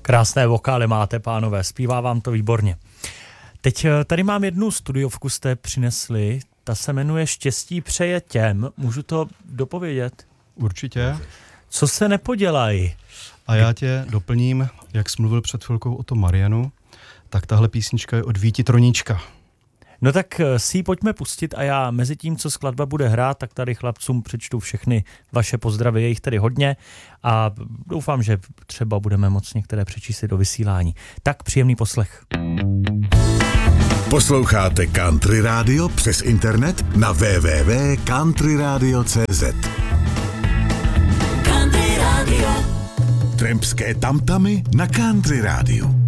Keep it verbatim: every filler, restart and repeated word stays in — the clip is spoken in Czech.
Krásné vokály máte, pánové, zpívá vám to výborně. Teď tady mám jednu studiovku, jste přinesli, ta se jmenuje Štěstí přeje těm, můžu to dopovědět? Určitě. Co se nepodělají? A já tě doplním, jak jsi mluvil před chvilkou o tom Marianu, tak tahle písnička je od Víti Troníčka. No tak si ji pojďme pustit a já mezi tím, co skladba bude hrát, tak tady chlapcům přečtu všechny vaše pozdravy, je jich tady hodně a doufám, že třeba budeme moct některé přečíst do vysílání. Tak příjemný poslech. Posloucháte Country Radio přes internet na w w w tečka country radio tečka c z. Country Radio. Trampské tamtamy na Country Radio.